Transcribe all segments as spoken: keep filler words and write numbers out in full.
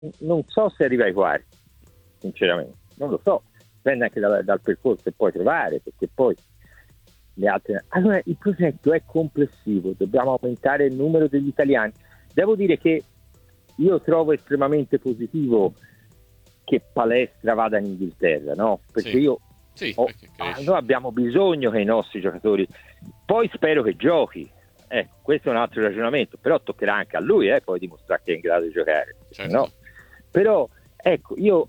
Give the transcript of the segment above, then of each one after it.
non so se arriva ai quarti, sinceramente, non lo so, dipende anche dal, dal percorso che puoi trovare, perché poi le altre... Allora il progetto è complessivo, dobbiamo aumentare il numero degli italiani. Devo dire che io trovo estremamente positivo che Palestra vada in Inghilterra, no? Perché sì. io Sì, ho, perché cresce. noi abbiamo bisogno che i nostri giocatori, poi spero che giochi, ecco, questo è un altro ragionamento, però toccherà anche a lui eh, poi dimostrare che è in grado di giocare, Certo. no? Però ecco, io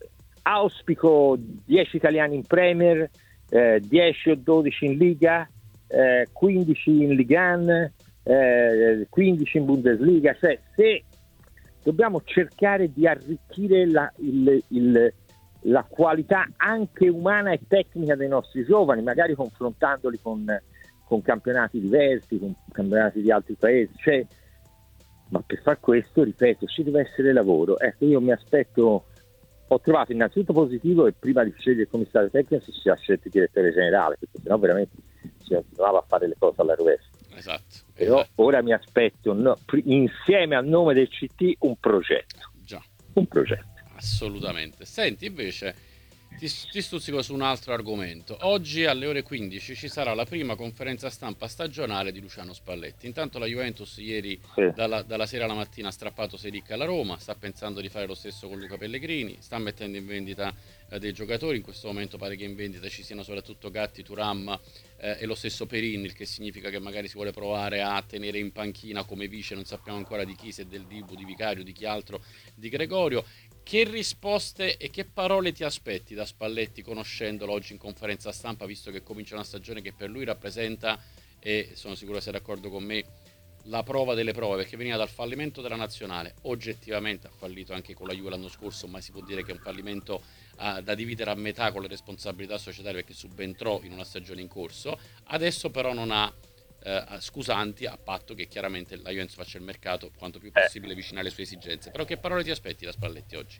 auspico dieci italiani in Premier, eh, dieci o dodici in Liga, eh, quindici in Ligue uno, eh, quindici in Bundesliga, cioè se dobbiamo cercare di arricchire la, il, il, la qualità anche umana e tecnica dei nostri giovani, magari confrontandoli con, con campionati diversi, con campionati di altri paesi, cioè, ma per far questo, ripeto, ci deve essere lavoro. Ecco, io mi aspetto, ho trovato innanzitutto positivo e prima di scegliere il commissario tecnico si sia scelto il direttore generale, perché sennò veramente si continuava a fare le cose alla rovescia. Esatto. Però esatto. ora mi aspetto, no, insieme al nome del C T, un progetto. Già. Un progetto. Assolutamente. Senti, invece, ti, ti stuzzico su un altro argomento. Oggi alle ore quindici ci sarà la prima conferenza stampa stagionale di Luciano Spalletti. Intanto la Juventus ieri Sì. dalla, dalla sera alla mattina ha strappato Selic alla Roma, sta pensando di fare lo stesso con Luca Pellegrini, sta mettendo in vendita eh, dei giocatori. In questo momento pare che in vendita ci siano soprattutto Gatti, Thuram eh, e lo stesso Perin, il che significa che magari si vuole provare a tenere in panchina come vice, non sappiamo ancora di chi, se del Dibu, di Vicario, di chi altro, di Gregorio. Che risposte e che parole ti aspetti da Spalletti, conoscendolo oggi in conferenza stampa, visto che comincia una stagione che per lui rappresenta, e sono sicuro sei d'accordo con me, la prova delle prove, perché veniva dal fallimento della nazionale, oggettivamente ha fallito anche con la Juve l'anno scorso, ma si può dire che è un fallimento uh, da dividere a metà con le responsabilità societarie, perché subentrò in una stagione in corso. Adesso però non ha uh, scusanti, a patto che chiaramente la Juventus faccia il mercato quanto più possibile vicino alle sue esigenze. Però che parole ti aspetti da Spalletti oggi?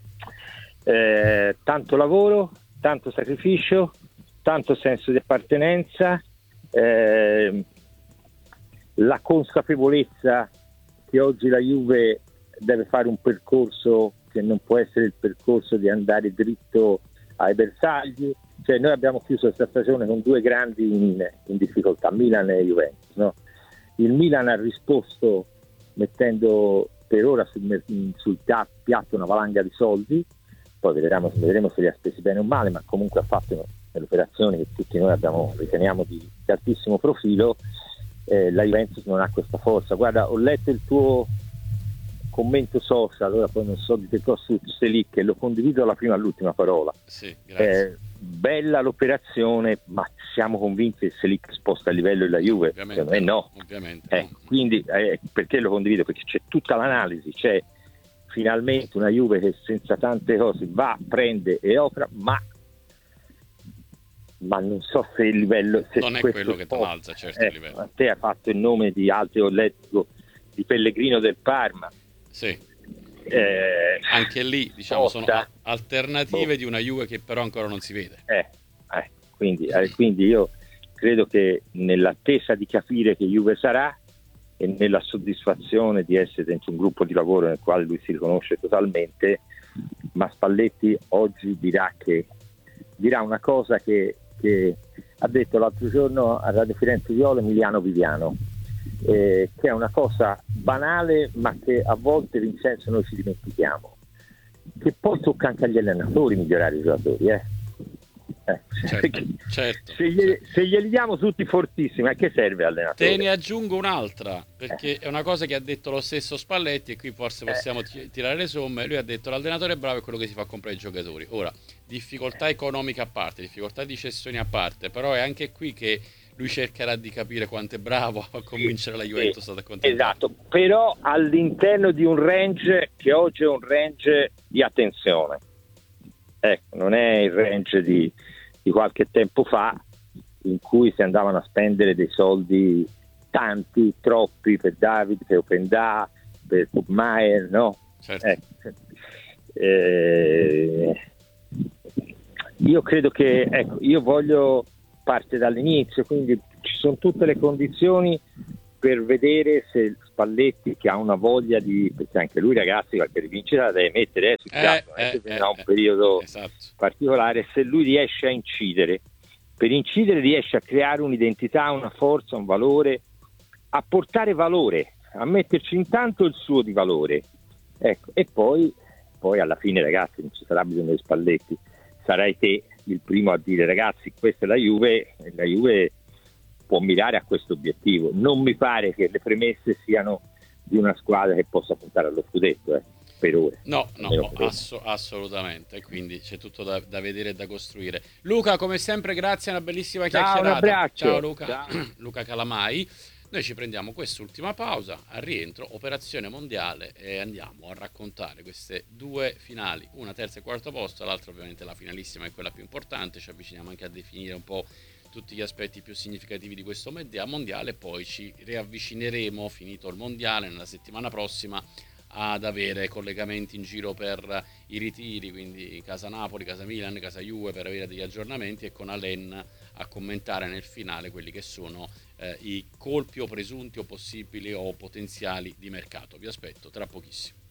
Eh, tanto lavoro, tanto sacrificio, tanto senso di appartenenza, eh, la consapevolezza che oggi la Juve deve fare un percorso che non può essere il percorso di andare dritto ai bersagli. Cioè, noi abbiamo chiuso questa stagione con due grandi in, in difficoltà, Milan e Juventus, no? Il Milan ha risposto mettendo per ora sul, sul piatto una valanga di soldi, poi vedremo, vedremo se li ha spesi bene o male, ma comunque ha fatto delle operazioni che tutti noi abbiamo, riteniamo di, di altissimo profilo. Eh, la Juventus non ha questa forza. Guarda, ho letto il tuo commento social, allora poi non so di che cosa su Selic, e lo condivido dalla prima all'ultima parola. Sì, grazie. Eh, bella l'operazione, ma siamo convinti che Selic sposta a livello della Juve? Ovviamente eh, no. Ovviamente Eh, no. quindi eh, perché lo condivido? Perché c'è tutta l'analisi, c'è finalmente una Juve che senza tante cose va, prende e opera, ma ma non so se il livello, se non è quello che ti alza, certo, eh, il livello. A te ha fatto il nome di altri, ho letto di Pellegrino del Parma. Sì. Eh, anche lì diciamo Botta. sono alternative oh. di una Juve che però ancora non si vede. Eh, eh, quindi, eh, quindi io credo che nell'attesa di capire che Juve sarà e nella soddisfazione di essere dentro un gruppo di lavoro nel quale lui si riconosce totalmente, ma Spalletti oggi dirà che dirà una cosa che che ha detto l'altro giorno a Radio Firenze Viola Emiliano Viviano, eh, che è una cosa banale ma che a volte Vincenzo noi ci dimentichiamo, che poi tocca anche agli allenatori migliorare i giocatori, eh. Eh. Certo, certo, se, glieli, certo. se glieli diamo tutti fortissimi, a che serve allenatore? Te ne aggiungo un'altra, perché eh. è una cosa che ha detto lo stesso Spalletti, e qui forse possiamo eh. tirare le somme. Lui ha detto l'allenatore bravo è quello che si fa comprare i giocatori. Ora, difficoltà economiche a parte, difficoltà di cessioni a parte, però è anche qui che lui cercherà di capire quanto è bravo a convincere la Juventus sì, ad accontentare. Esatto, però all'interno di un range che oggi è un range di attenzione. Ecco, non è il range di, di qualche tempo fa in cui si andavano a spendere dei soldi tanti, troppi per David, per Openda, per Maier, no? Certo. Ecco. Eh, io credo che, ecco, io voglio parte dall'inizio, quindi ci sono tutte le condizioni per vedere se Spalletti, che ha una voglia di, perché anche lui ragazzi qualche rivincita la deve mettere eh, sul Eh, piatto, non è eh, che eh, ha un eh, periodo esatto. particolare. Se lui riesce a incidere, per incidere riesce a creare un'identità, una forza, un valore, a portare valore, a metterci intanto il suo di valore, ecco, e poi, poi alla fine ragazzi non ci sarà bisogno di Spalletti, sarai te il primo a dire ragazzi questa è la Juve, e la Juve può mirare a questo obiettivo. Non mi pare che le premesse siano di una squadra che possa puntare allo scudetto, eh, per ora. No, no, no ass- assolutamente, quindi c'è tutto da, da vedere e da costruire. Luca, come sempre, grazie, una bellissima chiacchierata. Ciao, un abbraccio. Ciao Luca. Ciao. Luca Calamai. Noi ci prendiamo quest'ultima pausa, al rientro, operazione mondiale, e andiamo a raccontare queste due finali, una terza e quarto posto, l'altra ovviamente la finalissima è quella più importante, ci avviciniamo anche a definire un po' tutti gli aspetti più significativi di questo mondiale, poi ci riavvicineremo, finito il mondiale, nella settimana prossima ad avere collegamenti in giro per i ritiri, quindi casa Napoli, casa Milan, casa Juve, per avere degli aggiornamenti, e con Alen a commentare nel finale quelli che sono eh, i colpi o presunti o possibili o potenziali di mercato. Vi aspetto tra pochissimo.